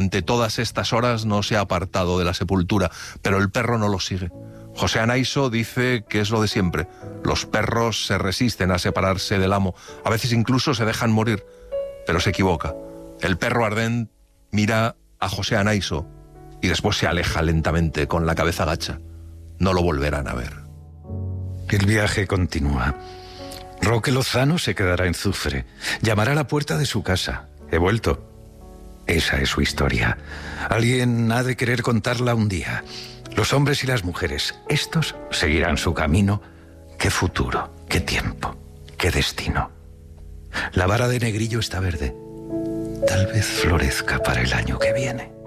durante todas estas horas no se ha apartado de la sepultura, pero el perro no lo sigue. José Anaiso dice que es lo de siempre. Los perros se resisten a separarse del amo, a veces incluso se dejan morir, pero se equivoca. El perro Ardent mira a José Anaiso y después se aleja lentamente con la cabeza gacha. No lo volverán a ver. El viaje continúa. Roque Lozano se quedará en Zufre. Llamará a la puerta de su casa. He vuelto. Esa es su historia. Alguien ha de querer contarla un día. Los hombres y las mujeres, estos seguirán su camino. Qué futuro, qué tiempo, qué destino. La vara de Negrillo está verde. Tal vez florezca para el año que viene.